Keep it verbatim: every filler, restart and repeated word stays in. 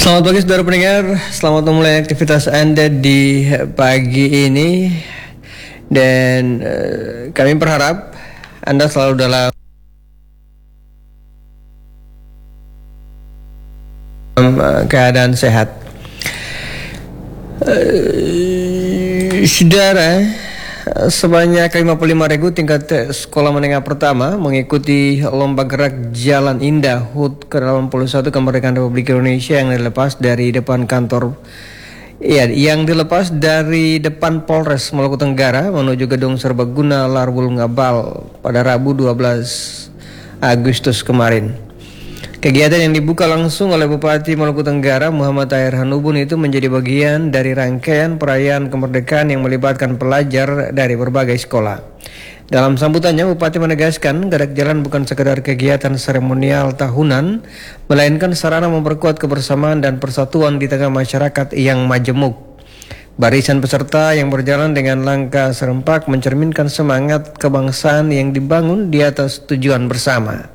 Selamat pagi saudara pendengar, selamat memulai aktivitas Anda di pagi ini. Dan uh, kami berharap Anda selalu dalam uh, keadaan sehat. uh, Saudara, sebanyak lima puluh lima ribu tingkat sekolah menengah pertama mengikuti lomba gerak Jalan Indah H U T ke delapan puluh satu Kemerdekaan Republik Indonesia yang dilepas dari depan kantor ya, yang dilepas dari depan Polres Maluku Tenggara menuju Gedung Serbaguna Larwul Ngabal pada Rabu dua belas Agustus kemarin. Kegiatan yang dibuka langsung oleh Bupati Maluku Tenggara Muhammad Tahir Hanubun itu menjadi bagian dari rangkaian perayaan kemerdekaan yang melibatkan pelajar dari berbagai sekolah. Dalam sambutannya, Bupati menegaskan gerak jalan bukan sekedar kegiatan seremonial tahunan, melainkan sarana memperkuat kebersamaan dan persatuan di tengah masyarakat yang majemuk. Barisan peserta yang berjalan dengan langkah serempak mencerminkan semangat kebangsaan yang dibangun di atas tujuan bersama.